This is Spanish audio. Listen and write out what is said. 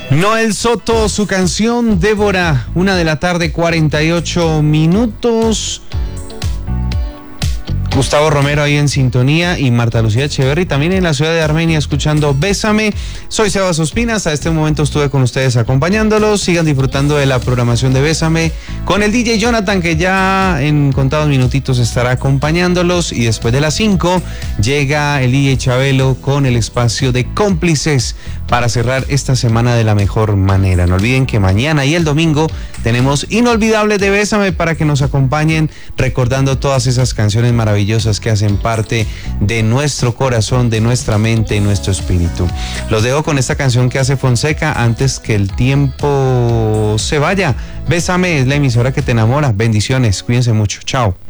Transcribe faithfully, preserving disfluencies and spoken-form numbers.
Noel Soto, su canción Débora, una de la tarde, cuarenta y ocho minutos. Gustavo Romero ahí en sintonía y Marta Lucía Echeverry también en la ciudad de Armenia escuchando Bésame. Soy Sebas Ospina, hasta este momento estuve con ustedes acompañándolos. Sigan disfrutando de la programación de Bésame con el D J Jonathan, que ya en contados minutitos estará acompañándolos, y después de las cinco llega el D J Chabelo con el espacio de Cómplices para cerrar esta semana de la mejor manera. No olviden que mañana y el domingo tenemos Inolvidables de Bésame para que nos acompañen recordando todas esas canciones maravillosas que hacen parte de nuestro corazón, de nuestra mente y nuestro espíritu. Los dejo con esta canción que hace Fonseca antes que el tiempo se vaya. Bésame es la emisora que te enamora. Bendiciones, cuídense mucho. Chao.